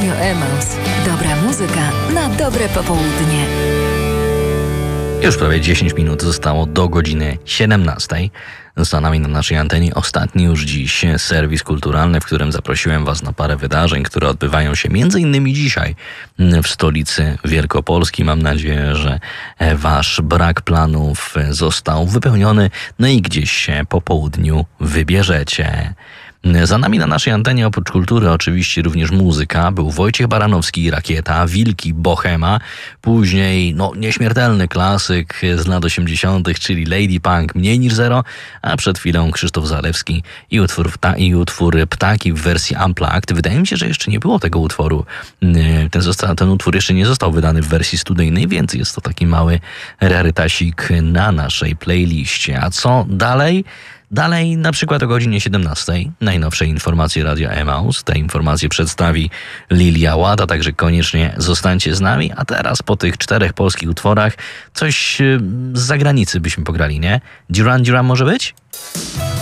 Radio Emaus. Dobra muzyka na dobre popołudnie. Już prawie 10 minut zostało do godziny 17. Za nami na naszej antenie ostatni już dziś serwis kulturalny, w którym zaprosiłem Was na parę wydarzeń, które odbywają się m.in. dzisiaj w stolicy Wielkopolski. Mam nadzieję, że Wasz brak planów został wypełniony, no i gdzieś się po południu wybierzecie. Za nami na naszej antenie oprócz kultury oczywiście również muzyka. Był Wojciech Baranowski, Rakieta, Wilki, Bohema. Później nieśmiertelny klasyk z lat 80., czyli Lady Punk, Mniej niż zero. A przed chwilą Krzysztof Zalewski i utwór Ptaki w wersji Unplugged. Wydaje mi się, że jeszcze nie było tego utworu. Ten utwór jeszcze nie został wydany w wersji studyjnej, więc jest to taki mały rarytasik na naszej playliście. A co dalej? Dalej, na przykład o godzinie 17, najnowsze informacje Radia Emaus. Te informacje przedstawi Lilia Łada, także koniecznie zostańcie z nami. A teraz po tych 4 polskich utworach coś z zagranicy byśmy pograli, nie? Duran Duran może być?